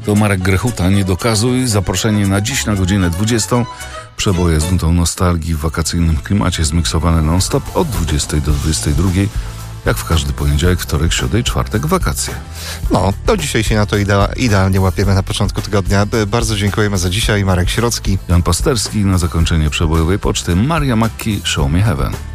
To Marek Grechuta, Nie dokazuj. Zaproszenie na dziś na godzinę 20. Przeboje z nutą nostalgii w wakacyjnym klimacie zmiksowane non-stop od 20 do 22. Jak w każdy poniedziałek, wtorek, środę i czwartek wakacje. No, to dzisiaj się na to idealnie łapiemy na początku tygodnia. Bardzo dziękujemy za dzisiaj. Marek Środzki, Jan Pasterski. Na zakończenie przebojowej poczty Maria Makki, Show Me Heaven.